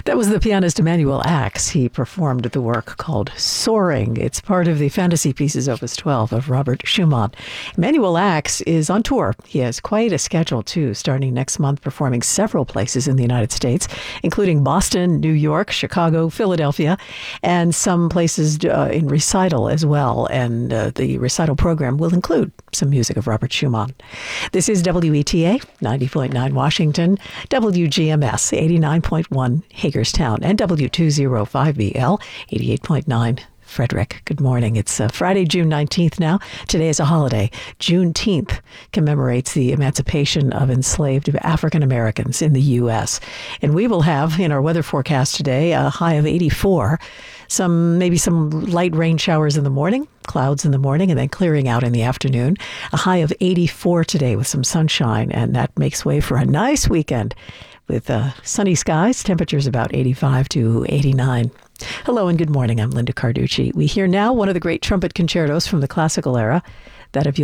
That was the pianist Emanuel Ax. He performed the work called Soaring. It's part of the Fantasy Pieces Opus 12 of Robert Schumann. Emanuel Ax is on tour. He has quite a schedule, too, starting next month, performing several places in the United States, including Boston, New York, Chicago, Philadelphia, and some places in recital as well. And the recital program will include some music of Robert Schumann. This is WETA, 90.9 Washington, WGMS, 89.1 Hagerstown, and W205BL, 88.9 Frederick. Good morning. It's Friday, June 19th now. Today is a holiday. Juneteenth commemorates the emancipation of enslaved African Americans in the U.S. And we will have, in our weather forecast today, a high of 84. Maybe some light rain showers in the morning, clouds in the morning, and then clearing out in the afternoon. A high of 84 today with some sunshine, and that makes way for a nice weekend with sunny skies, temperatures about 85 to 89. Hello and good morning. I'm Linda Carducci. We hear now one of the great trumpet concertos from the classical era, that of